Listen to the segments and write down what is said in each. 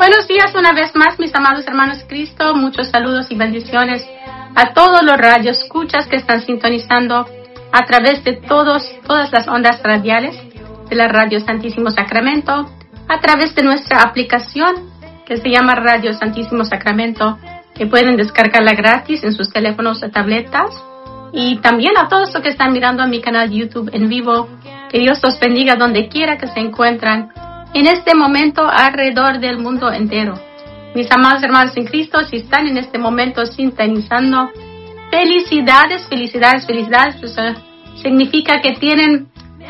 Buenos días una vez más, mis amados hermanos en Cristo. Muchos saludos y bendiciones a todos los radioescuchas que están sintonizando a través de todas las ondas radiales de la Radio Santísimo Sacramento, a través de nuestra aplicación que se llama Radio Santísimo Sacramento, que pueden descargarla gratis en sus teléfonos o tabletas. Y también a todos los que están mirando a mi canal YouTube en vivo, que Dios los bendiga donde quiera que se encuentran en este momento alrededor del mundo entero. Mis amados hermanos en Cristo, si están en este momento sintonizando, felicidades, pues, significa que tienen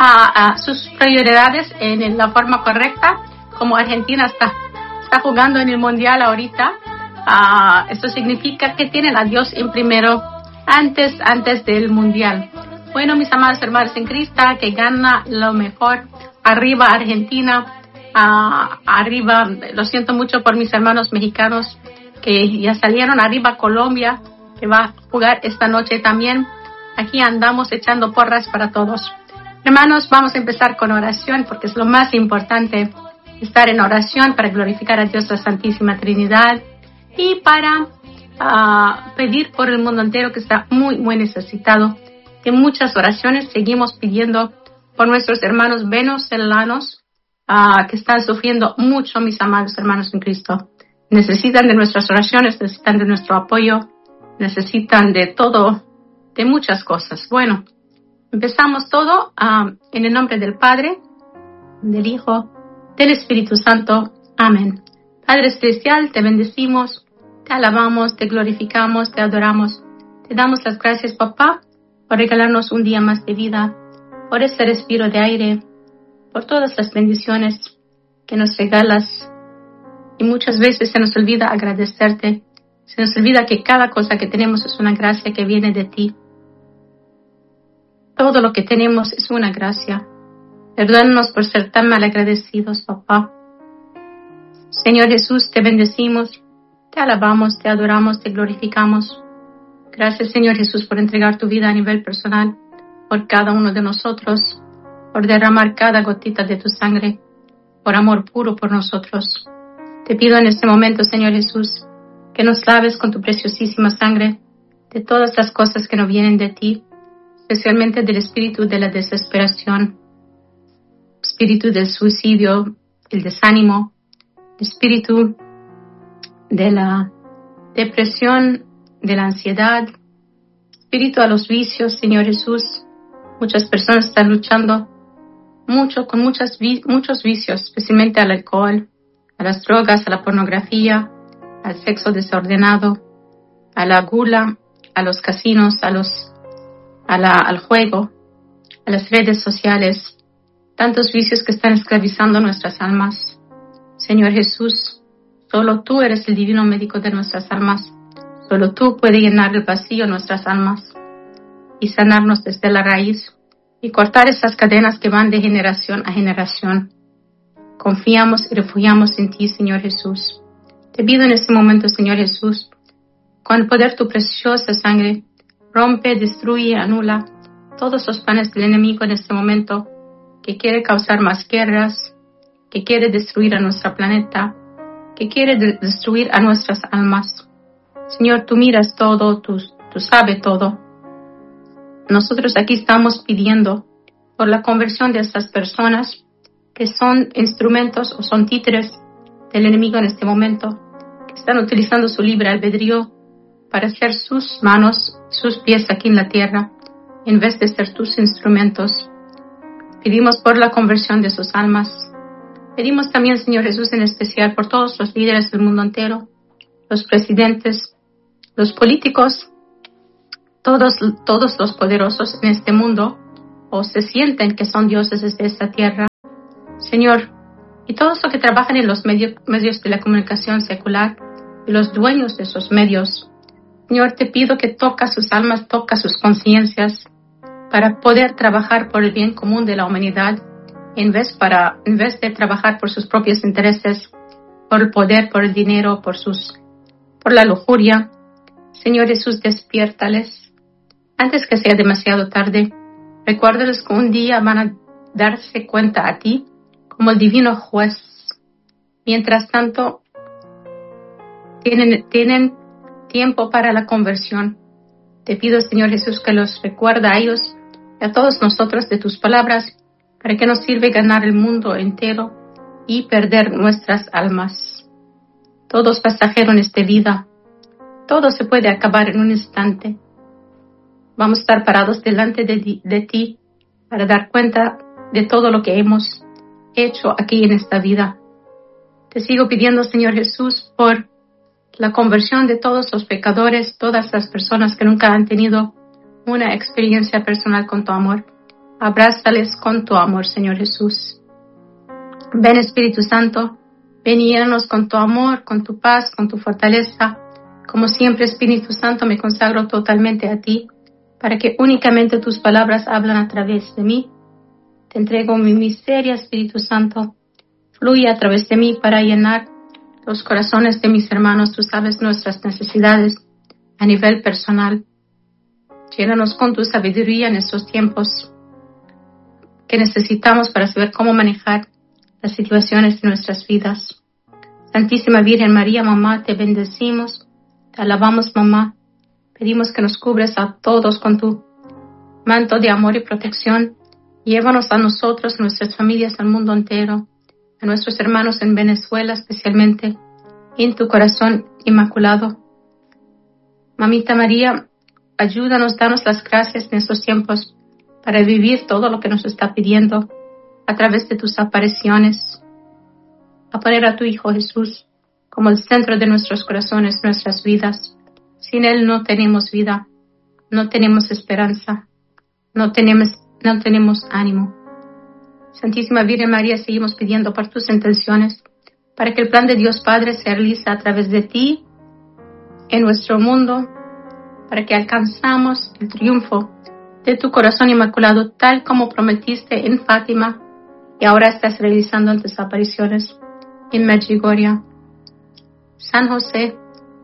sus prioridades en la forma correcta, como Argentina está jugando en el Mundial ahorita. Esto significa que tienen a Dios en primero antes del Mundial. Bueno, mis amados hermanos en Cristo, que gana lo mejor. Arriba Argentina. Arriba, lo siento mucho por mis hermanos mexicanos que ya salieron. Arriba Colombia, que va a jugar esta noche también. Aquí andamos echando porras para todos. Hermanos, vamos a empezar con oración, porque es lo más importante, estar en oración para glorificar a Dios la Santísima Trinidad y para pedir por el mundo entero, que está muy, muy necesitado de muchas oraciones. Seguimos pidiendo por nuestros hermanos venezolanos, que están sufriendo mucho, mis amados hermanos en Cristo. Necesitan de nuestras oraciones, necesitan de nuestro apoyo, necesitan de todo, de muchas cosas. Bueno, empezamos todo en el nombre del Padre, del Hijo, del Espíritu Santo. Amén. Padre Celestial, te bendecimos, te alabamos, te glorificamos, te adoramos. Te damos las gracias, Papá, por regalarnos un día más de vida, por este respiro de aire, por todas las bendiciones que nos regalas. Y muchas veces se nos olvida agradecerte. Se nos olvida que cada cosa que tenemos es una gracia que viene de ti. Todo lo que tenemos es una gracia. Perdónanos por ser tan malagradecidos, Papá. Señor Jesús, te bendecimos, te alabamos, te adoramos, te glorificamos. Gracias, Señor Jesús, por entregar tu vida a nivel personal por cada uno de nosotros, por derramar cada gotita de tu sangre, por amor puro por nosotros. Te pido en este momento, Señor Jesús, que nos laves con tu preciosísima sangre de todas las cosas que no vienen de ti, especialmente del espíritu de la desesperación, espíritu del suicidio, el desánimo, espíritu de la depresión, de la ansiedad, espíritu a los vicios, Señor Jesús. Muchas personas están luchando con muchos vicios, especialmente al alcohol, a las drogas, a la pornografía, al sexo desordenado, a la gula, a los casinos, al juego, a las redes sociales, tantos vicios que están esclavizando nuestras almas. Señor Jesús, solo tú eres el divino médico de nuestras almas. Solo tú puedes llenar el vacío de nuestras almas y sanarnos desde la raíz y cortar esas cadenas que van de generación a generación. Confiamos y refugiamos en ti, Señor Jesús. Te pido en este momento, Señor Jesús, con el poder de tu preciosa sangre, rompe, destruye, anula todos los planes del enemigo en este momento, que quiere causar más guerras, que quiere destruir a nuestro planeta, que quiere destruir a nuestras almas. Señor, tú miras todo, tú sabes todo. Nosotros aquí estamos pidiendo por la conversión de estas personas que son instrumentos o son títeres del enemigo en este momento, que están utilizando su libre albedrío para hacer sus manos, sus pies aquí en la tierra, en vez de ser tus instrumentos. Pedimos por la conversión de sus almas. Pedimos también, Señor Jesús, en especial por todos los líderes del mundo entero, los presidentes, los políticos, todos los poderosos en este mundo, o se sienten que son dioses desde esta tierra. Señor, y todos los que trabajan en los medios de la comunicación secular y los dueños de esos medios, Señor, te pido que toca sus almas, toca sus conciencias para poder trabajar por el bien común de la humanidad en vez de trabajar por sus propios intereses, por el poder, por el dinero, por la lujuria. Señor Jesús, despiértales antes que sea demasiado tarde. Recuérdales que un día van a darse cuenta a ti como el divino juez. Mientras tanto, tienen tiempo para la conversión. Te pido, Señor Jesús, que los recuerda a ellos y a todos nosotros de tus palabras, para que nos sirve ganar el mundo entero y perder nuestras almas. Todo es pasajero en esta vida. Todo se puede acabar en un instante. Vamos a estar parados delante de ti para dar cuenta de todo lo que hemos hecho aquí en esta vida. Te sigo pidiendo, Señor Jesús, por la conversión de todos los pecadores, todas las personas que nunca han tenido una experiencia personal con tu amor. Abrázales con tu amor, Señor Jesús. Ven, Espíritu Santo, ven y llénanos con tu amor, con tu paz, con tu fortaleza. Como siempre, Espíritu Santo, me consagro totalmente a ti, para que únicamente tus palabras hablan a través de mí. Te entrego mi miseria, Espíritu Santo. Fluye a través de mí para llenar los corazones de mis hermanos. Tú sabes nuestras necesidades a nivel personal. Llénanos con tu sabiduría en estos tiempos que necesitamos para saber cómo manejar las situaciones de nuestras vidas. Santísima Virgen María, mamá, te bendecimos, te alabamos, mamá. Pedimos que nos cubres a todos con tu manto de amor y protección. Llévanos a nosotros, nuestras familias, al mundo entero, a nuestros hermanos en Venezuela especialmente, en tu corazón inmaculado. Mamita María, ayúdanos, danos las gracias en estos tiempos para vivir todo lo que nos está pidiendo a través de tus apariciones, a poner a tu Hijo Jesús como el centro de nuestros corazones, nuestras vidas. Sin Él no tenemos vida, no tenemos esperanza, no tenemos ánimo. Santísima Virgen María, seguimos pidiendo por tus intenciones, para que el plan de Dios Padre se realice a través de ti en nuestro mundo, para que alcanzamos el triunfo de tu corazón inmaculado, tal como prometiste en Fátima y ahora estás realizando en tus apariciones en Medjugorje. San José,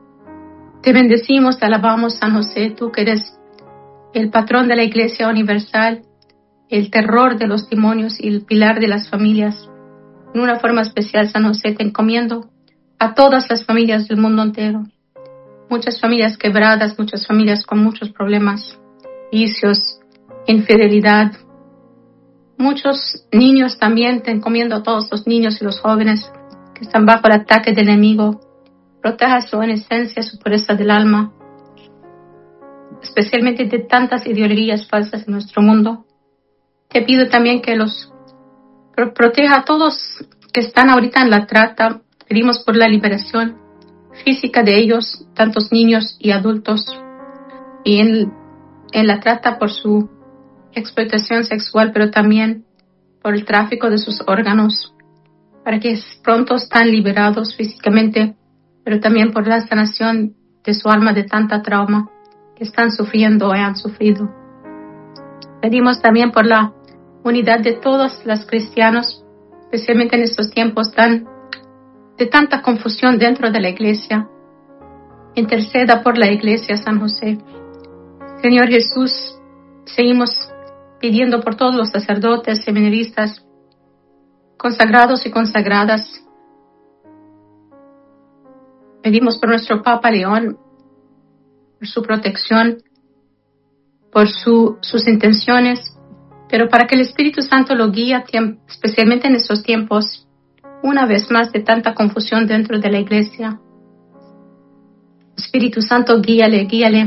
te bendecimos, te alabamos, San José, tú que eres el patrón de la Iglesia Universal, el terror de los demonios y el pilar de las familias. En una forma especial, San José, te encomiendo a todas las familias del mundo entero. Muchas familias quebradas, muchas familias con muchos problemas, vicios, infidelidad. Muchos niños también, te encomiendo a todos los niños y los jóvenes que están bajo el ataque del enemigo. Proteja su inocencia, su pureza del alma, especialmente de tantas ideologías falsas en nuestro mundo. Te pido también que los proteja a todos que están ahorita en la trata. Pedimos por la liberación física de ellos, tantos niños y adultos, y en la trata por su explotación sexual, pero también por el tráfico de sus órganos, para que pronto están liberados físicamente, pero también por la sanación de su alma de tanta trauma que están sufriendo o han sufrido. Pedimos también por la unidad de todos los cristianos, especialmente en estos tiempos de tanta confusión dentro de la Iglesia. Interceda por la Iglesia, San José. Señor Jesús, seguimos pidiendo por todos los sacerdotes, seminaristas, consagrados y consagradas. Pedimos por nuestro Papa León, por su protección, por sus intenciones, pero para que el Espíritu Santo lo guíe, especialmente en estos tiempos, una vez más de tanta confusión dentro de la Iglesia. Espíritu Santo, guíale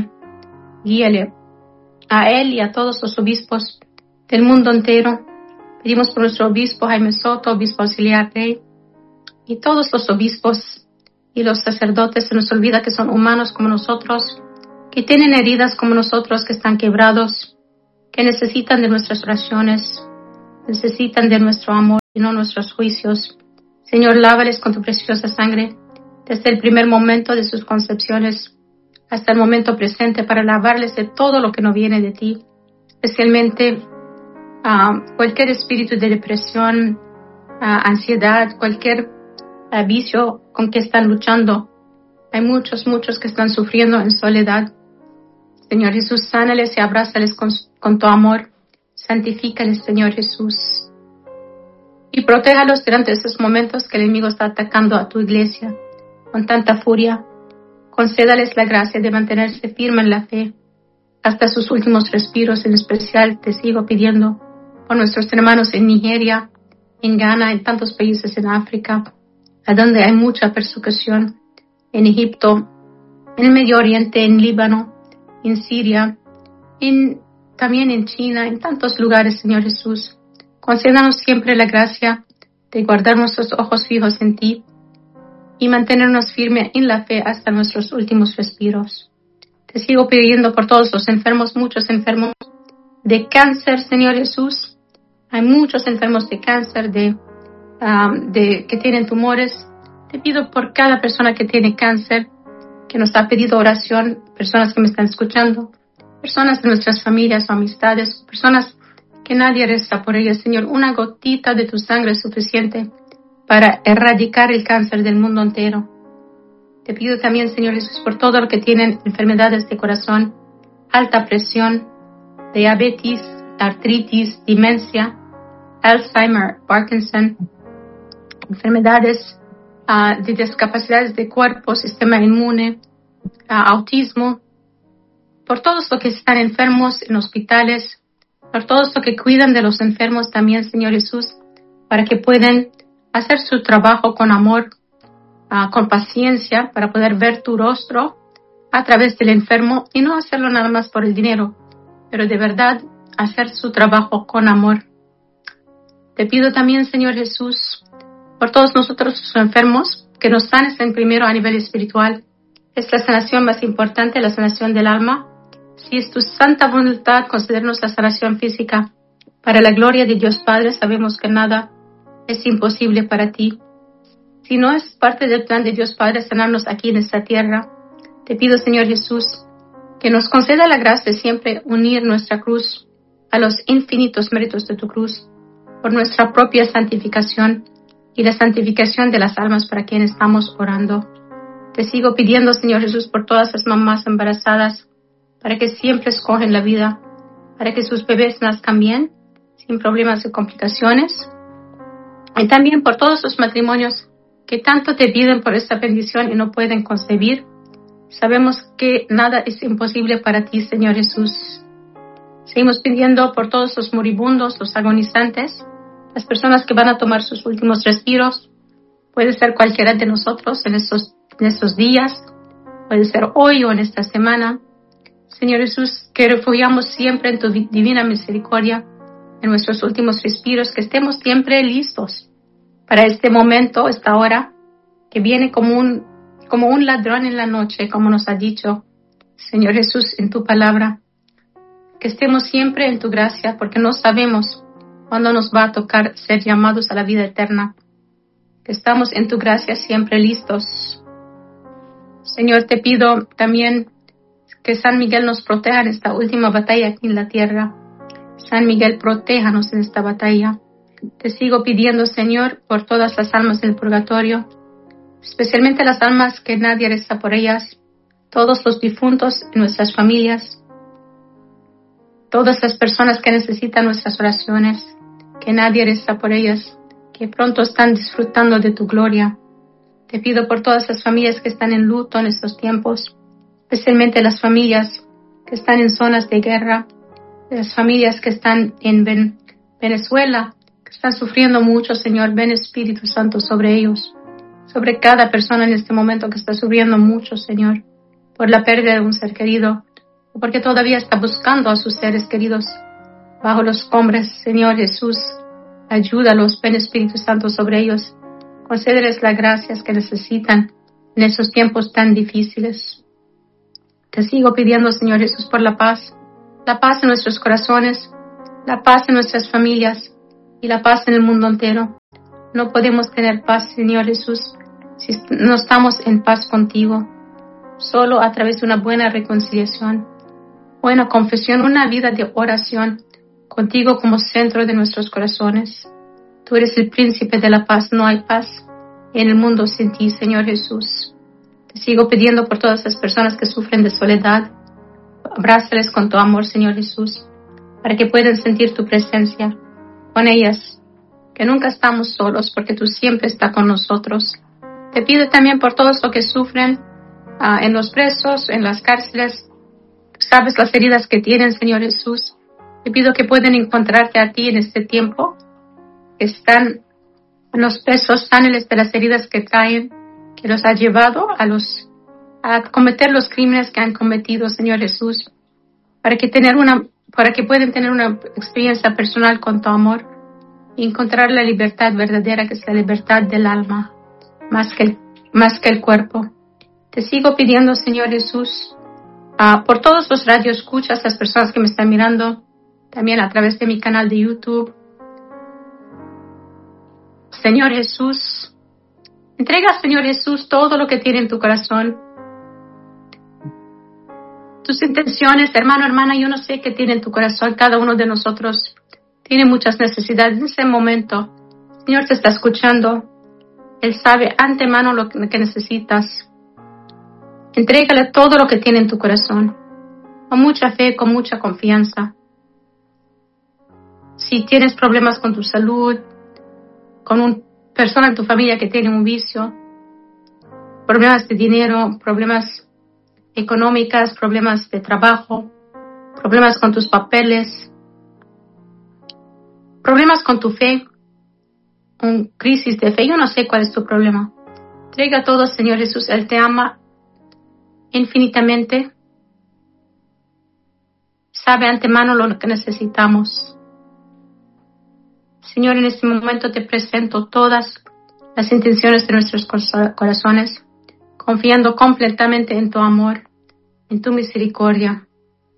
a él y a todos los obispos del mundo entero. Pedimos por nuestro obispo Jaime Soto, obispo auxiliar Rey, y todos los obispos y los sacerdotes. Se nos olvida que son humanos como nosotros, que tienen heridas como nosotros, que están quebrados, que necesitan de nuestras oraciones, necesitan de nuestro amor y no nuestros juicios. Señor, lávales con tu preciosa sangre desde el primer momento de sus concepciones hasta el momento presente, para lavarles de todo lo que no viene de ti, especialmente cualquier espíritu de depresión, ansiedad, cualquier vicio con que están luchando. Hay muchos que están sufriendo en soledad. Señor Jesús, sánales y abrázales con tu amor. Santifícales, Señor Jesús. Y protéjalos durante estos momentos que el enemigo está atacando a tu iglesia con tanta furia. Concédales la gracia de mantenerse firme en la fe hasta sus últimos respiros. En especial te sigo pidiendo por nuestros hermanos en Nigeria, en Ghana, en tantos países en África, a donde hay mucha persecución, en Egipto, en el Medio Oriente, en Líbano, en Siria, también en China, en tantos lugares, Señor Jesús. Concédanos siempre la gracia de guardar nuestros ojos fijos en ti y mantenernos firmes en la fe hasta nuestros últimos respiros. Te sigo pidiendo por todos los enfermos, muchos enfermos de cáncer, Señor Jesús. Hay muchos enfermos de cáncer, que tienen tumores. Te pido por cada persona que tiene cáncer, que nos ha pedido oración, personas que me están escuchando, personas de nuestras familias o amistades, personas que nadie reza por ellas, Señor. Una gotita de tu sangre es suficiente para erradicar el cáncer del mundo entero. Te pido también, Señor Jesús, por todo lo que tienen enfermedades de corazón, alta presión, diabetes, artritis, demencia, Alzheimer, Parkinson, enfermedades de discapacidades de cuerpo, sistema inmune, autismo, por todos los que están enfermos en hospitales, por todos los que cuidan de los enfermos también, Señor Jesús, para que puedan hacer su trabajo con amor, con paciencia, para poder ver tu rostro a través del enfermo y no hacerlo nada más por el dinero, pero de verdad hacer su trabajo con amor. Te pido también, Señor Jesús, por todos nosotros los enfermos, que nos sanes en primero a nivel espiritual. Es la sanación más importante, la sanación del alma. Si es tu santa voluntad, concedernos la sanación física. Para la gloria de Dios Padre, sabemos que nada es imposible para ti. Si no es parte del plan de Dios Padre sanarnos aquí en esta tierra, te pido, Señor Jesús, que nos conceda la gracia de siempre unir nuestra cruz a los infinitos méritos de tu cruz, por nuestra propia santificación y la santificación de las almas para quienes estamos orando. Te sigo pidiendo, Señor Jesús, por todas las mamás embarazadas, para que siempre escogen la vida, para que sus bebés nazcan bien, sin problemas y complicaciones. Y también por todos los matrimonios que tanto te piden por esta bendición y no pueden concebir. Sabemos que nada es imposible para ti, Señor Jesús. Seguimos pidiendo por todos los moribundos, los agonizantes, las personas que van a tomar sus últimos respiros. Puede ser cualquiera de nosotros en estos días, puede ser hoy o en esta semana. Señor Jesús, que refugiamos siempre en tu divina misericordia, en nuestros últimos respiros, que estemos siempre listos para este momento, esta hora, que viene como un ladrón en la noche, como nos ha dicho, Señor Jesús, en tu palabra. Que estemos siempre en tu gracia, porque no sabemos cuándo nos va a tocar ser llamados a la vida eterna. Que estamos en tu gracia siempre listos. Señor, te pido también que San Miguel nos proteja en esta última batalla aquí en la tierra. San Miguel, protéjanos en esta batalla. Te sigo pidiendo, Señor, por todas las almas del purgatorio, especialmente las almas que nadie reza por ellas, todos los difuntos en nuestras familias, todas las personas que necesitan nuestras oraciones, que nadie reza por ellas, que pronto están disfrutando de tu gloria. Te pido por todas las familias que están en luto en estos tiempos, especialmente las familias que están en zonas de guerra, las familias que están en Venezuela, que están sufriendo mucho, Señor. Ven Espíritu Santo sobre ellos, sobre cada persona en este momento que está sufriendo mucho, Señor, por la pérdida de un ser querido, o porque todavía está buscando a sus seres queridos bajo los escombros. Señor Jesús, ayúdalos, ven Espíritu Santo sobre ellos, concédeles las gracias que necesitan en esos tiempos tan difíciles. Te sigo pidiendo, Señor Jesús, por la paz en nuestros corazones, la paz en nuestras familias y la paz en el mundo entero. No podemos tener paz, Señor Jesús, si no estamos en paz contigo. Solo a través de una buena reconciliación, buena confesión, una vida de oración, contigo como centro de nuestros corazones. Tú eres el príncipe de la paz. No hay paz en el mundo sin ti, Señor Jesús. Te sigo pidiendo por todas las personas que sufren de soledad. Abrázales con tu amor, Señor Jesús, para que puedan sentir tu presencia con ellas, que nunca estamos solos, porque tú siempre estás con nosotros. Te pido también por todos los que sufren en los presos, en las cárceles. Sabes las heridas que tienen, Señor Jesús. Te pido que puedan encontrarte a ti en este tiempo. Están los presos sanos de las heridas que traen, que los ha llevado a cometer los crímenes que han cometido, Señor Jesús, para que puedan tener una experiencia personal con tu amor y encontrar la libertad verdadera, que es la libertad del alma, más que el cuerpo. Te sigo pidiendo, Señor Jesús, por todos los radioescuchas, las personas que me están mirando, también a través de mi canal de YouTube. Señor Jesús, entrega, Señor Jesús, todo lo que tiene en tu corazón. Tus intenciones, hermano, hermana, yo no sé qué tiene en tu corazón. Cada uno de nosotros tiene muchas necesidades en ese momento. El Señor te está escuchando. Él sabe antemano lo que necesitas. Entrégale todo lo que tiene en tu corazón, con mucha fe, con mucha confianza. Si tienes problemas con tu salud, con una persona en tu familia que tiene un vicio, problemas de dinero, problemas económicas, problemas de trabajo, problemas con tus papeles, problemas con tu fe, una crisis de fe, yo no sé cuál es tu problema. Entrega todo, Señor Jesús. Él te ama infinitamente. Sabe antemano lo que necesitamos. Señor, en este momento te presento todas las intenciones de nuestros corazones, confiando completamente en tu amor, en tu misericordia.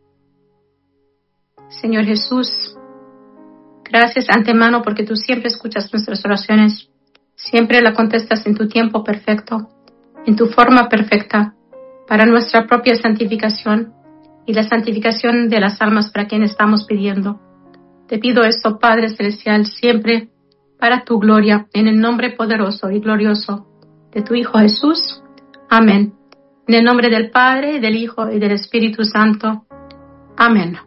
Señor Jesús, gracias antemano porque tú siempre escuchas nuestras oraciones, siempre la contestas en tu tiempo perfecto, en tu forma perfecta, para nuestra propia santificación y la santificación de las almas para quien estamos pidiendo. Te pido esto, Padre Celestial, siempre para tu gloria, en el nombre poderoso y glorioso de tu Hijo Jesús. Amén. En el nombre del Padre, del Hijo y del Espíritu Santo. Amén.